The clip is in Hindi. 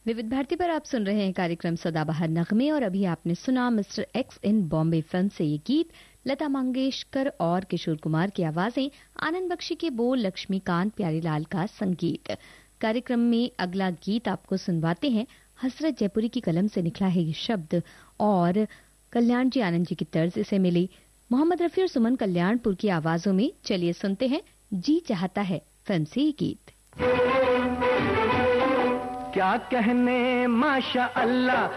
विविध भारती पर आप सुन रहे हैं कार्यक्रम सदाबहार नगमे और अभी आपने सुना मिस्टर एक्स इन बॉम्बे फिल्म से ये गीत। लता मंगेशकर और किशोर कुमार की आवाजें, आनंद बख्शी के बोल, लक्ष्मीकांत प्यारीलाल का संगीत। कार्यक्रम में अगला गीत आपको सुनवाते हैं। हसरत जयपुरी की कलम से निकला है ये शब्द और कल्याण जी आनंद जी की तर्ज इसे मिली मोहम्मद रफी और सुमन कल्याणपुर की आवाजों में। चलिए सुनते हैं जी चाहता है फिल्म से ये गीत। क्या कहने माशा अल्लाह